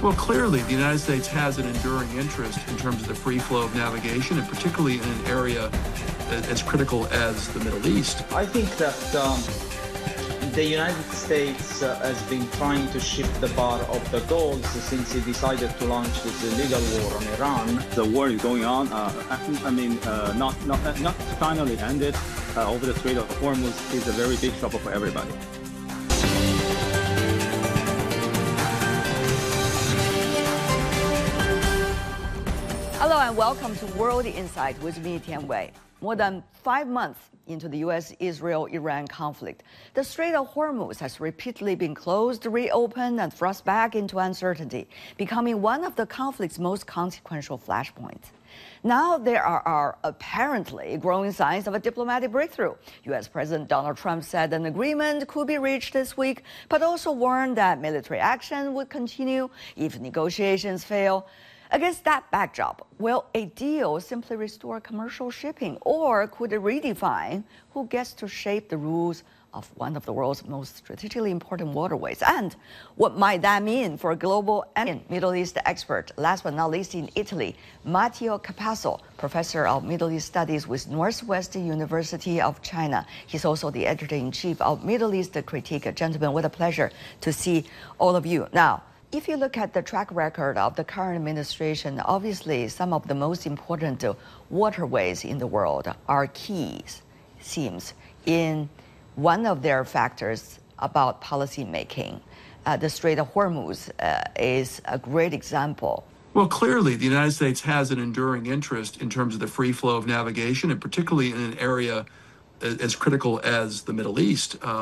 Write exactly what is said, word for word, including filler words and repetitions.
Well, clearly, the United States has an enduring interest in terms of the free flow of navigation, and particularly in an area as critical as the Middle East. I think that um, the United States uh, has been trying to shift the bar of the goals since it decided to launch this illegal war on Iran. The war is going on. Uh, I, I mean, uh, not not not finally ended uh, over the Strait of Hormuz is a very big trouble for everybody. Hello and welcome to World Insight with me, Tian Wei. More than five months into the U S Israel Iran conflict, the Strait of Hormuz has repeatedly been closed, reopened, and thrust back into uncertainty, becoming one of the conflict's most consequential flashpoints. Now there are, are apparently growing signs of a diplomatic breakthrough. U S President Donald Trump said an agreement could be reached this week, but also warned that military action would continue if negotiations fail. Against that backdrop, will a deal simply restore commercial shipping, or could it redefine who gets to shape the rules of one of the world's most strategically important waterways? And what might that mean for a global and Middle East expert? Last but not least, in Italy, Matteo Capasso, professor of Middle East Studies with Northwestern University of China. He's also the editor-in-chief of Middle East Critique. Gentlemen, what a pleasure to see all of you. Now, if you look at the track record of the current administration, obviously some of the most important uh, waterways in the world are keys, seems, in one of their factors about policy making. Uh, the Strait of Hormuz uh, is a great example. Well, clearly, the United States has an enduring interest in terms of the free flow of navigation, and particularly in an area as critical as the Middle East. Um,